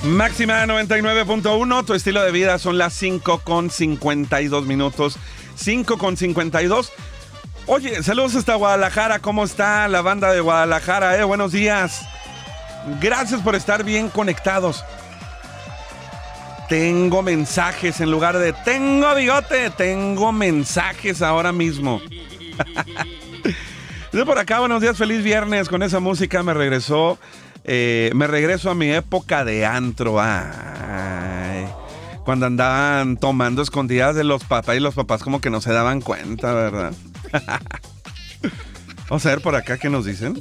Máxima 99.1, tu estilo de vida. Son las 5:52 minutos. 5:52. Oye, saludos hasta Guadalajara. ¿Cómo está la banda de Guadalajara? Buenos días. Gracias por estar bien conectados. Tengo mensajes en lugar de tengo bigote. Tengo mensajes ahora mismo. Desde por acá, buenos días, feliz viernes. Con esa música me regreso a mi época de antro. Ay, cuando andaban tomando escondidas de los papás y los papás como que no se daban cuenta, ¿verdad? Vamos a ver por acá qué nos dicen.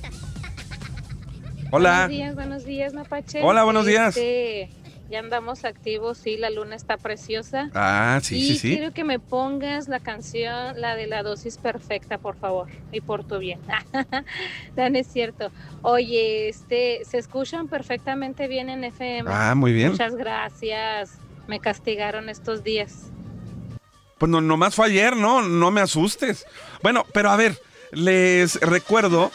Hola. Buenos días, Mapache. Hola, buenos días. Ya andamos activos, sí, la luna está preciosa. Ah, sí. Y quiero que me pongas la canción, la de la dosis perfecta, por favor, y por tu bien. No es cierto. Oye, se escuchan perfectamente bien en FM. Ah, muy bien. Muchas gracias. Me castigaron estos días. Pues nomás fue ayer, no me asustes. Bueno, pero a ver, les recuerdo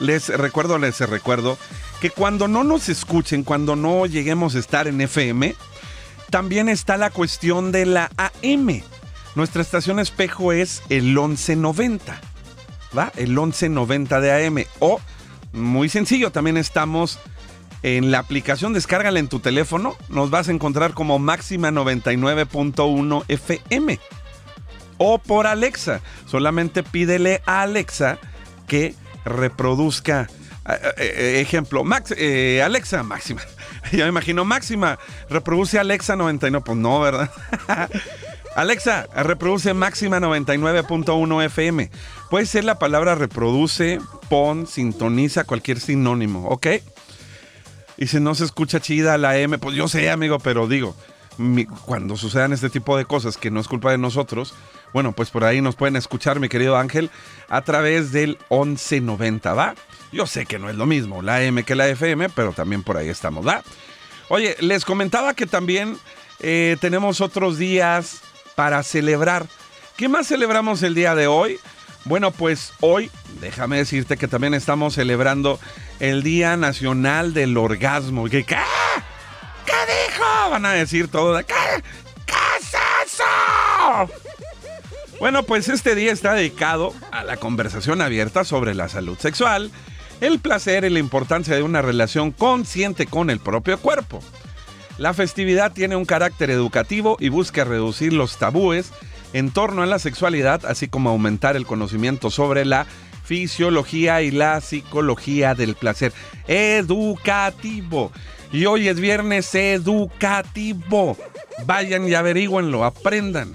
que cuando no nos escuchen, cuando no lleguemos a estar en FM, también está la cuestión de la AM. Nuestra estación espejo es el 1190, ¿va? El 1190 de AM. O, muy sencillo, también estamos en la aplicación, descárgala en tu teléfono, nos vas a encontrar como Máxima 99.1 FM. O por Alexa, solamente pídele a Alexa que reproduzca. Ejemplo, Alexa, Máxima. Ya me imagino, Máxima, reproduce Alexa 99. Pues no, ¿verdad? Alexa, reproduce Máxima 99.1 FM. Puede ser la palabra reproduce, pon, sintoniza, cualquier sinónimo, ¿ok? Y si no se escucha chida la M, pues yo sé, amigo, pero digo, cuando sucedan este tipo de cosas que no es culpa de nosotros, bueno, pues por ahí nos pueden escuchar, mi querido Ángel, a través del 1190, ¿va? Yo sé que no es lo mismo la M que la FM, pero también por ahí estamos, ¿va? Oye, les comentaba que también tenemos otros días para celebrar. ¿Qué más celebramos el día de hoy? Bueno, pues hoy, déjame decirte que también estamos celebrando el Día Nacional del Orgasmo. ¿Qué dijo? Van a decir todo de ¿qué es eso? Bueno, pues este día está dedicado a la conversación abierta sobre la salud sexual, el placer y la importancia de una relación consciente con el propio cuerpo. La festividad tiene un carácter educativo y busca reducir los tabúes en torno a la sexualidad, así como aumentar el conocimiento sobre la fisiología y la psicología del placer. Educativo. Y hoy es viernes educativo. Vayan y averígüenlo, aprendan.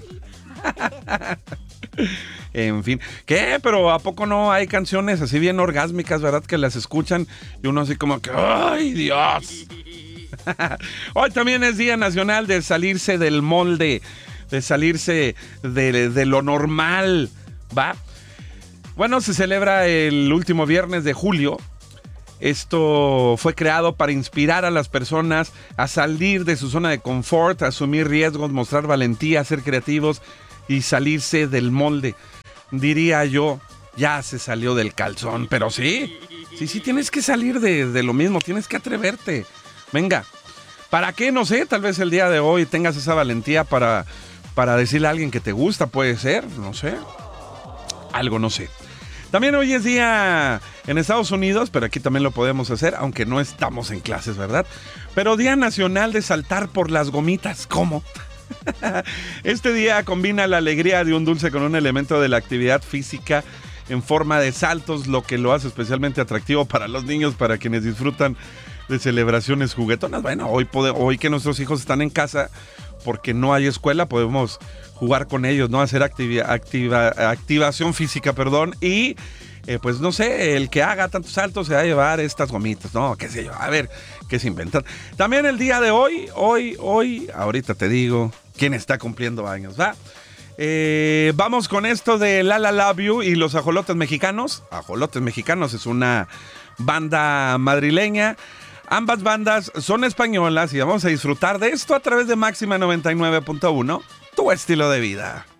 En fin, ¿qué? Pero ¿a poco no hay canciones así bien orgásmicas, verdad? Que las escuchan y uno así como que ¡ay, Dios! Hoy también es Día Nacional de salirse del molde, de salirse de lo normal, ¿va? Bueno, se celebra el último viernes de julio. Esto fue creado para inspirar a las personas a salir de su zona de confort, a asumir riesgos, mostrar valentía, ser creativos y salirse del molde. Diría yo, ya se salió del calzón, pero sí, tienes que salir de lo mismo, tienes que atreverte. Venga, ¿para qué? No sé, tal vez el día de hoy tengas esa valentía para decirle a alguien que te gusta, puede ser, no sé, algo no sé. También hoy es día en Estados Unidos, pero aquí también lo podemos hacer, aunque no estamos en clases, ¿verdad? Pero Día Nacional de saltar por las gomitas, ¿cómo? Este día combina la alegría de un dulce con un elemento de la actividad física en forma de saltos, lo que lo hace especialmente atractivo para los niños, para quienes disfrutan de celebraciones juguetonas. Bueno, hoy que nuestros hijos están en casa, porque no hay escuela, podemos jugar con ellos, ¿no? Hacer activación física, y pues no sé, el que haga tantos saltos se va a llevar estas gomitas, ¿no? Qué sé yo, a ver qué se inventan. También el día de hoy, ahorita te digo quién está cumpliendo años, ¿va? Vamos con esto de La La Love You y los Ajolotes Mexicanos. Ajolotes Mexicanos es una banda madrileña. Ambas bandas son españolas y vamos a disfrutar de esto a través de Máxima 99.1, tu estilo de vida.